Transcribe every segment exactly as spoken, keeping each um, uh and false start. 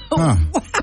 Huh.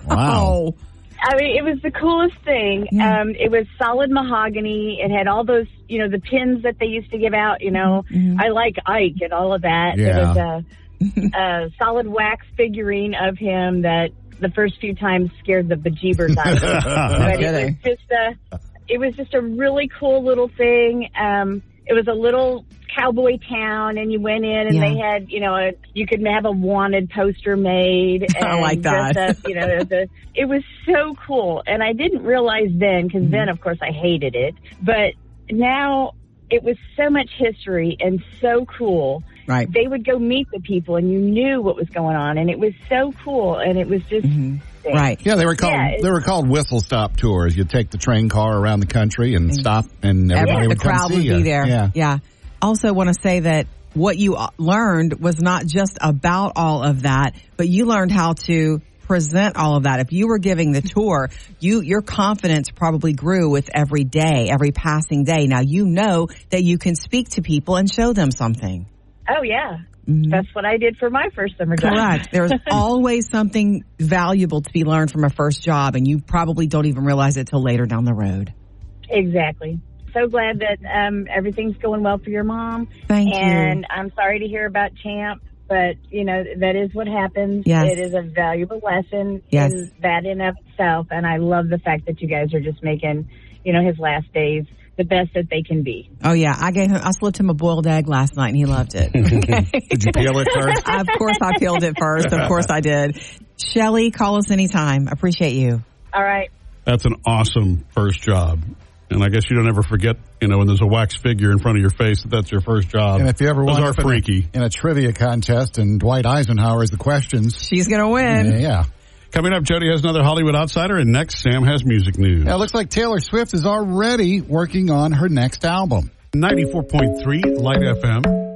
Wow. I mean, it was the coolest thing. Yeah. Um, it was solid mahogany. It had all those, you know, the pins that they used to give out, you know. Mm-hmm. I like Ike and all of that. Yeah. There was a, a solid wax figurine of him that the first few times scared the bejeebers out of me. But it was just a, it was just a really cool little thing. Um, it was a little cowboy town, and you went in and Yeah. they had, you know, a, you could have a wanted poster made. And I like that. dress up, you know, the, it was so cool. And I didn't realize then, because mm-hmm. then, of course, I hated it. But now it was so much history and so cool. Right. They would go meet the people, and you knew what was going on, and it was so cool, and it was just mm-hmm. right. Yeah, they were called Yeah, they were called whistle stop tours. You'd take the train car around the country and stop, and everybody yeah, would the come crowd see would you. be there. Yeah. yeah. Also, want to say that what you learned was not just about all of that, but you learned how to present all of that. If you were giving the tour, you your confidence probably grew with every day, every passing day. Now you know that you can speak to people and show them something. Oh, yeah. Mm-hmm. That's what I did for my first summer job. Correct. There's always something valuable to be learned from a first job, and you probably don't even realize it till later down the road. Exactly. So glad that um, everything's going well for your mom. Thank you. And I'm sorry to hear about Champ, but, you know, that is what happens. Yes. It is a valuable lesson Yes. in that in of itself, and I love the fact that you guys are just making, you know, his last days the best that they can be. Oh, yeah. I gave him, I slipped him a boiled egg last night, and he loved it. Okay. Did you peel it first? Of course I peeled it first. Of course I did. Shelly, call us anytime. Appreciate you. All right. That's an awesome first job. And I guess you don't ever forget, you know, when there's a wax figure in front of your face, that that's your first job. And if you ever Those wind are up in a- freaky. In a trivia contest and Dwight Eisenhower is the questions. She's going to win. Yeah. Coming up, Jody has another Hollywood Outsider, and next, Sam has music news. Now, it looks like Taylor Swift is already working on her next album. ninety-four point three Light F M.